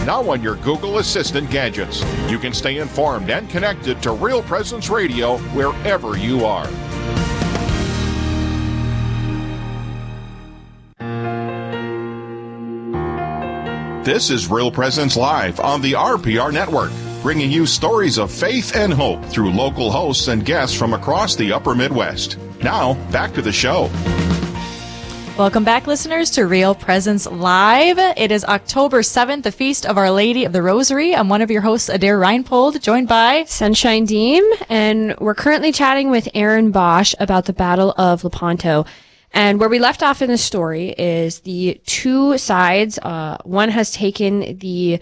now on your Google Assistant gadgets. You can stay informed and connected to Real Presence Radio wherever you are. This is Real Presence Live on the RPR Network, bringing you stories of faith and hope through local hosts and guests from across the upper Midwest. Now, back to the show. Welcome back, listeners, to Real Presence Live. It is October 7th, the Feast of Our Lady of the Rosary. I'm one of your hosts, Adair Reinpold, joined by Sunshine Deem, and we're currently chatting with Aaron Bosch about the Battle of Lepanto. And where we left off in the story is the two sides. One has taken the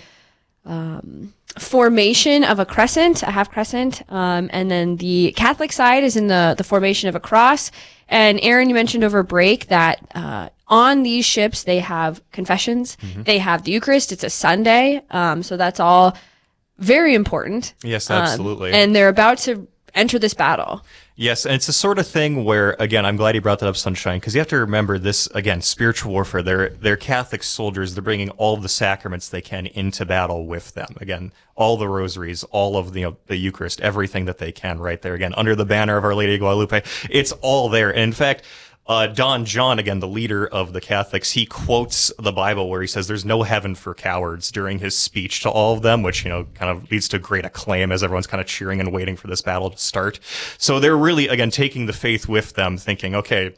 formation of a crescent, a half crescent, and then the Catholic side is in the formation of a cross. And Aaron, you mentioned over break that on these ships they have confessions, they have the Eucharist. It's a Sunday, so that's all very important. Yes, absolutely. And they're about to enter this battle. Yes, and it's the sort of thing where, again, I'm glad you brought that up, Sunshine, because you have to remember this, again, spiritual warfare. They're Catholic soldiers. They're bringing all of the sacraments they can into battle with them. Again, all the rosaries, all of the Eucharist, everything that they can right there. Again, under the banner of Our Lady of Guadalupe, it's all there. And in fact, Don John, again, the leader of the Catholics, he quotes the Bible where he says there's no heaven for cowards during his speech to all of them, which, kind of leads to great acclaim as everyone's kind of cheering and waiting for this battle to start. So they're really, again, taking the faith with them, thinking, okay,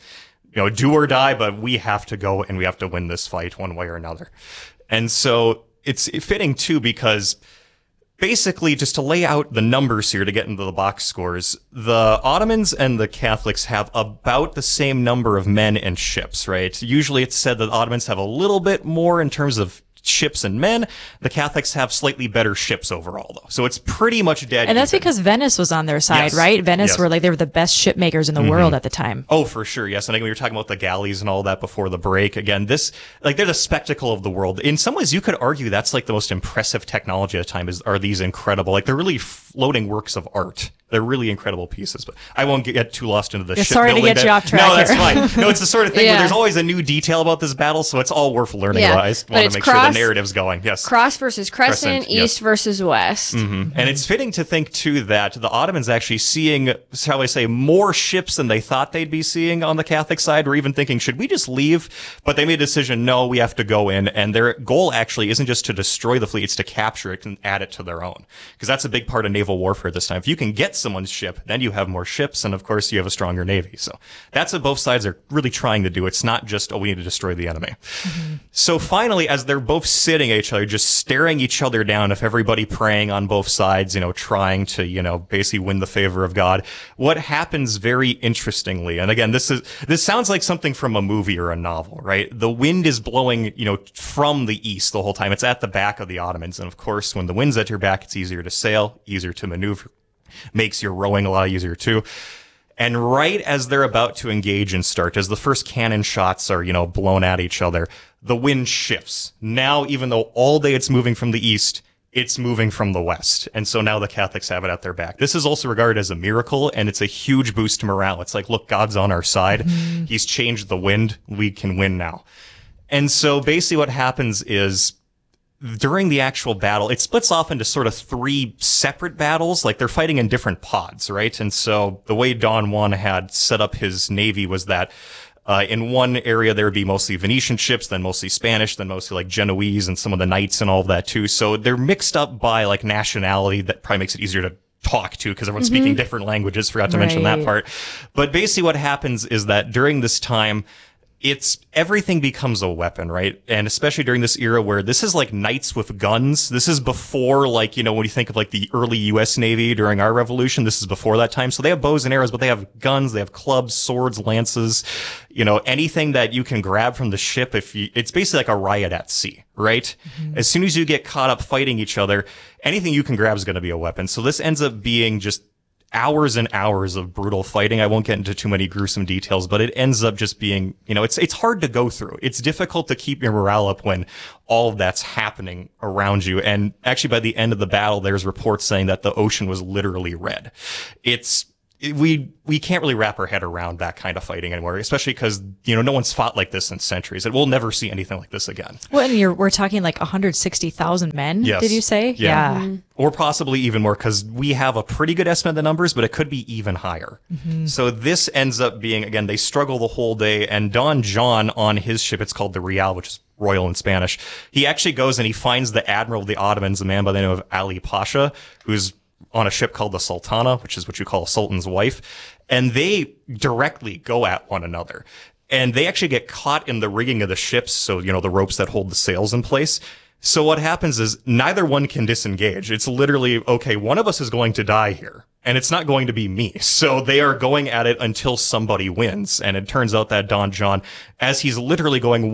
do or die, but we have to go and we have to win this fight one way or another. And so it's fitting, too, because basically, just to lay out the numbers here to get into the box scores, the Ottomans and the Catholics have about the same number of men and ships, right? Usually it's said that the Ottomans have a little bit more in terms of ships and men. The Catholics have slightly better ships overall, though. So it's pretty much dead. And that's because Venice was on their side, yes. right? Venice yes. were they were the best ship makers in the world at the time. Oh, for sure, yes. And again, we were talking about the galleys and all that before the break. Again, they're the spectacle of the world. In some ways, you could argue that's like the most impressive technology at the time are these incredible, they're really floating works of art. They're really incredible pieces, but I won't get too lost into the ship sorry building. to get you off track. No, here. that's fine. No, it's the sort of thing where there's always a new detail about this battle, so it's all worth learning. Want to make sure the narrative's going. Yes. Cross versus crescent, east versus west. And it's fitting to think, too, that the Ottomans actually seeing, shall I say, more ships than they thought they'd be seeing on the Catholic side, were even thinking, should we just leave? But they made a decision, no, we have to go in. And their goal actually isn't just to destroy the fleet, it's to capture it and add it to their own. Because that's a big part of naval warfare this time. If you can get someone's ship, then you have more ships, and of course you have a stronger navy. So that's what both sides are really trying to do. It's not just, we need to destroy the enemy. So finally, as they're both sitting at each other, just staring each other down, if everybody praying on both sides, trying to, basically win the favor of God, what happens very interestingly, and again, this sounds like something from a movie or a novel, right? The wind is blowing, from the east the whole time. It's at the back of the Ottomans. And of course, when the wind's at your back, it's easier to sail, easier to maneuver. Makes your rowing a lot easier too. And right as they're about to engage and start, as the first cannon shots are, blown at each other, the wind shifts. Now, even though all day it's moving from the east, it's moving from the west. And so now the Catholics have it at their back. This is also regarded as a miracle, and it's a huge boost to morale. It's like, look, God's on our side. He's changed the wind. We can win now. And so basically what happens is, during the actual battle, it splits off into sort of three separate battles, like they're fighting in different pods, right? And so the way Don Juan had set up his navy was that in one area there would be mostly Venetian ships, then mostly Spanish, then mostly like Genoese and some of the knights and all of that too. So they're mixed up by like nationality. That probably makes it easier to talk to because everyone's speaking different languages. Forgot to mention that part. But basically what happens is that during this time, everything becomes a weapon, right? And especially during this era where this is like knights with guns. This is before, like, when you think of like the early U.S. Navy during our revolution, this is before that time. So they have bows and arrows, but they have guns, they have clubs, swords, lances, anything that you can grab from the ship. It's basically like a riot at sea, right? As soon as you get caught up fighting each other, anything you can grab is going to be a weapon. So this ends up being just hours and hours of brutal fighting. I won't get into too many gruesome details, but it ends up just being, it's hard to go through. It's difficult to keep your morale up when all of that's happening around you. And actually by the end of the battle, there's reports saying that the ocean was literally red. It's we can't really wrap our head around that kind of fighting anymore, especially because, no one's fought like this in centuries, and we'll never see anything like this again. Well, and we're talking like 160,000 men, Yes. did you say? Yeah. Yeah. Or possibly even more, because we have a pretty good estimate of the numbers, but it could be even higher. So this ends up being, again, they struggle the whole day, and Don John on his ship, it's called the Real, which is royal in Spanish, he actually goes and he finds the admiral of the Ottomans, a man by the name of Ali Pasha, who's on a ship called the Sultana, which is what you call a sultan's wife, and they directly go at one another. And they actually get caught in the rigging of the ships, so, the ropes that hold the sails in place. So what happens is neither one can disengage. It's literally, okay, one of us is going to die here, and it's not going to be me. So they are going at it until somebody wins. And it turns out that Don John, as he's literally going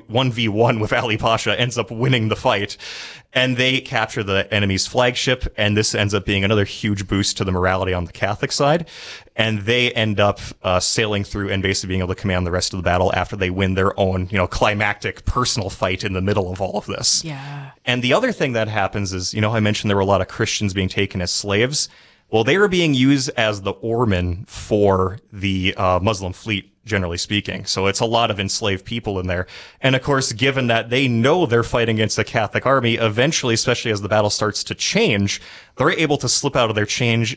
1v1 with Ali Pasha, ends up winning the fight. And they capture the enemy's flagship, and this ends up being another huge boost to the morality on the Catholic side. And they end up sailing through and basically being able to command the rest of the battle after they win their own, climactic personal fight in the middle of all of this. Yeah. And the other thing that happens is, I mentioned there were a lot of Christians being taken as slaves. Well, they were being used as the oarmen for the Muslim fleet, generally speaking. So it's a lot of enslaved people in there. And of course, given that they know they're fighting against the Catholic army, eventually, especially as the battle starts to change, they're able to slip out of their chains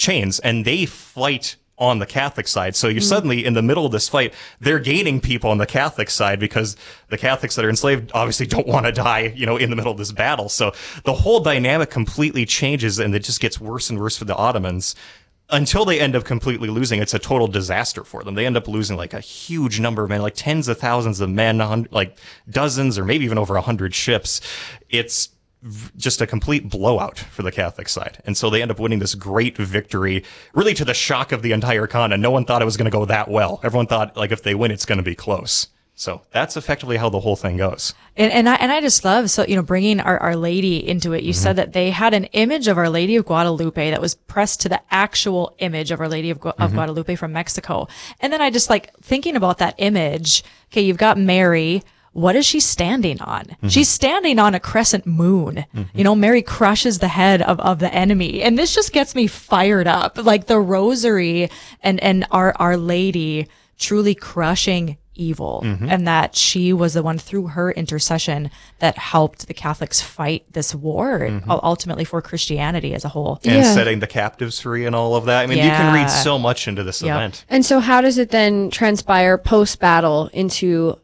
and they fight on the Catholic side. So you're suddenly in the middle of this fight, they're gaining people on the Catholic side because the Catholics that are enslaved obviously don't want to die, in the middle of this battle. So the whole dynamic completely changes, and it just gets worse and worse for the Ottomans until they end up completely losing. It's a total disaster for them. They end up losing like a huge number of men, like tens of thousands of men, like dozens or maybe even over 100 ships. It's just a complete blowout for the Catholic side. And so they end up winning this great victory, really to the shock of the entire continent. No one thought it was going to go that well. Everyone thought, like, if they win, it's going to be close. So that's effectively how the whole thing goes. And I just love, so, bringing Our Lady into it. You said that they had an image of Our Lady of Guadalupe that was pressed to the actual image of Our Lady of Guadalupe from Mexico. And then I just like thinking about that image. Okay, you've got Mary. What is she standing on? She's standing on a crescent moon. Mary crushes the head of the enemy. And this just gets me fired up. Like the rosary and Our Lady truly crushing evil, and that she was the one through her intercession that helped the Catholics fight this war, ultimately for Christianity as a whole. And setting the captives free and all of that. I mean, you can read so much into this event. And so how does it then transpire post-battle into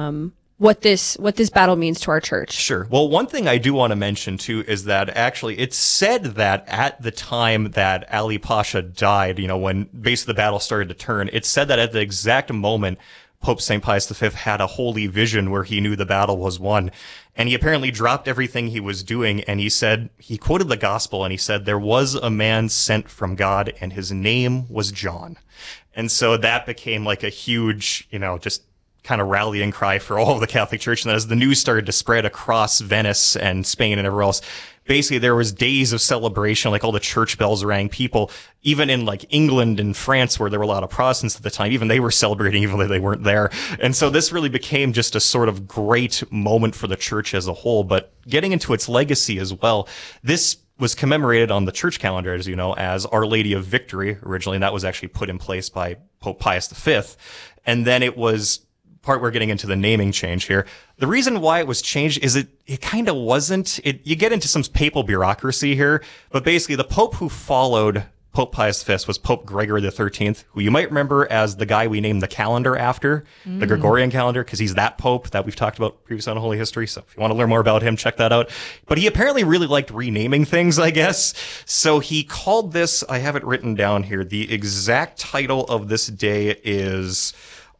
what this battle means to our church? Sure. Well, one thing I do want to mention too is that actually it's said that at the time that Ali Pasha died, when basically the battle started to turn, it's said that at the exact moment Pope St. Pius V had a holy vision where he knew the battle was won. And he apparently dropped everything he was doing, and he quoted the gospel, and he said, "There was a man sent from God, and his name was John." And so that became like a huge, just kind of rallying cry for all of the Catholic Church. And as the news started to spread across Venice and Spain and everywhere else, basically there was days of celebration, like all the church bells rang. People, even in like England and France, where there were a lot of Protestants at the time, even they were celebrating even though they weren't there. And so this really became just a sort of great moment for the church as a whole. But getting into its legacy as well, this was commemorated on the church calendar, as you know, as Our Lady of Victory originally, and that was actually put in place by Pope Pius V. And then it was we're getting into the naming change here. The reason why it was changed is it kind of wasn't. You get into some papal bureaucracy here, but basically the Pope who followed Pope Pius V was Pope Gregory XIII, who you might remember as the guy we named the calendar after, the Gregorian calendar, because he's that Pope that we've talked about previously on Holy History. So if you want to learn more about him, check that out. But he apparently really liked renaming things, I guess. So he called this, I have it written down here, the exact title of this day is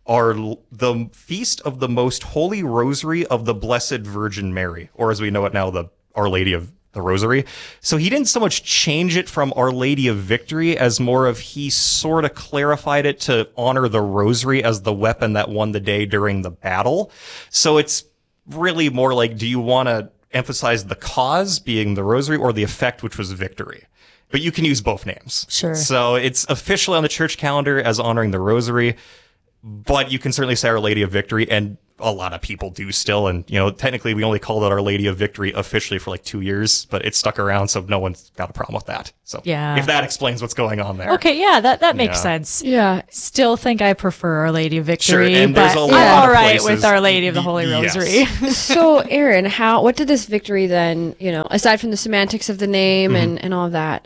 the Feast of the Most Holy Rosary of the Blessed Virgin Mary, or as we know it now, the Our Lady of the Rosary. So he didn't so much change it from Our Lady of Victory as more of he sort of clarified it to honor the rosary as the weapon that won the day during the battle. So it's really more like, do you want to emphasize the cause being the rosary or the effect, which was victory? But you can use both names. Sure. So it's officially on the church calendar as honoring the rosary. But you can certainly say Our Lady of Victory. And a lot of people do still. And, technically we only called it Our Lady of Victory officially for like 2 years, but it stuck around. So no one's got a problem with that. So Yeah. if that explains what's going on there. Okay, yeah, that makes Yeah. sense. Yeah. Still think I prefer Our Lady of Sure, Victory, and there's but a I'm lot of all right places- with Our Lady of the Holy Yes. Rosary. So, Aaron, what did this victory then, aside from the semantics of the name and all of that,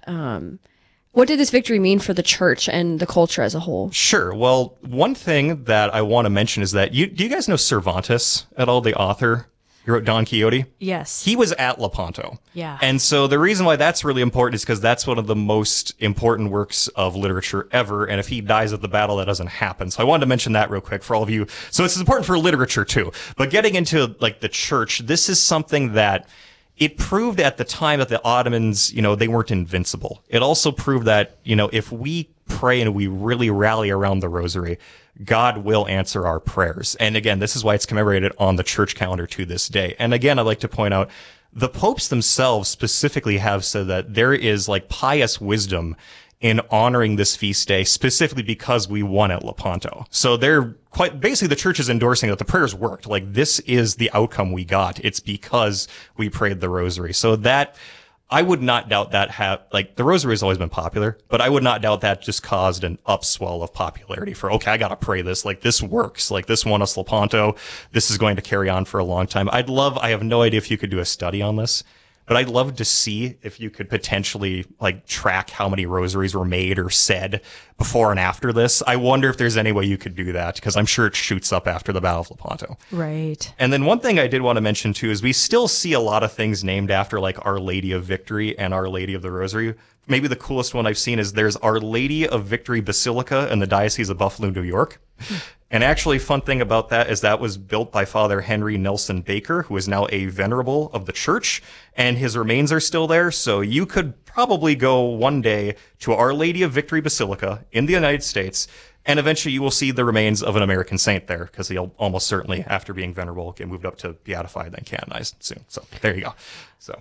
what did this victory mean for the church and the culture as a whole? Sure. Well, one thing that I want to mention is that do you guys know Cervantes at all, the author who wrote Don Quixote? Yes. He was at Lepanto. Yeah. And so the reason why that's really important is because that's one of the most important works of literature ever. And if he dies at the battle, that doesn't happen. So I wanted to mention that real quick for all of you. So it's important for literature too. But getting into like the church, this is something that it proved at the time that the Ottomans, they weren't invincible. It also proved that, if we pray and we really rally around the rosary, God will answer our prayers. And again, this is why it's commemorated on the church calendar to this day. And again, I'd like to point out the popes themselves specifically have said that there is like pious wisdom in honoring this feast day specifically because we won at Lepanto. So they're basically the church is endorsing that the prayers worked. Like this is the outcome we got. It's because we prayed the rosary. So that I would not doubt that the rosary has always been popular, but I would not doubt that just caused an upswell of popularity for, okay, I got to pray this. Like this works. Like this won us Lepanto. This is going to carry on for a long time. I have no idea if you could do a study on this, but I'd love to see if you could potentially like track how many rosaries were made or said before and after this. I wonder if there's any way you could do that because I'm sure it shoots up after the Battle of Lepanto. Right. And then one thing I did want to mention too is we still see a lot of things named after like Our Lady of Victory and Our Lady of the Rosary. Maybe the coolest one I've seen is there's Our Lady of Victory Basilica in the Diocese of Buffalo, New York. And actually, fun thing about that is that was built by Father Henry Nelson Baker, who is now a venerable of the church, and his remains are still there. So you could probably go one day to Our Lady of Victory Basilica in the United States, and eventually you will see the remains of an American saint there, because he'll almost certainly, after being venerable, get moved up to beatified, then canonized soon. So there you go. So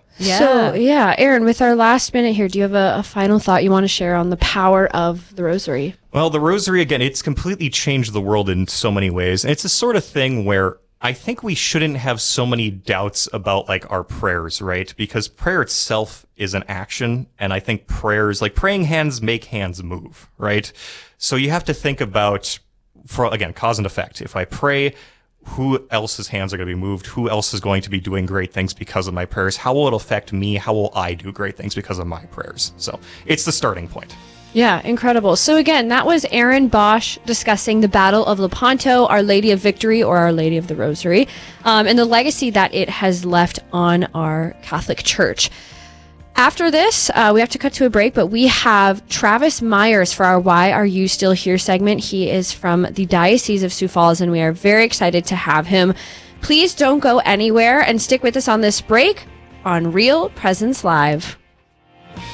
Aaron, with our last minute here, do you have a final thought you want to share on the power of the rosary? Well, the rosary, again, it's completely changed the world in so many ways. And it's the sort of thing where I think we shouldn't have so many doubts about like our prayers, right? Because prayer itself is an action. And I think prayers, like praying hands make hands move, right? So you have to think about, again, cause and effect. If I pray, who else's hands are going to be moved? Who else is going to be doing great things because of my prayers? How will it affect me? How will I do great things because of my prayers? So it's the starting point. Yeah, incredible. So again, that was Aaron Bosch discussing the Battle of Lepanto, Our Lady of Victory, or Our Lady of the Rosary, and the legacy that it has left on our Catholic Church. After this, we have to cut to a break, but we have Travis Myers for our Why Are You Still Here segment. He is from the Diocese of Sioux Falls, and we are very excited to have him. Please don't go anywhere and stick with us on this break on Real Presence Live.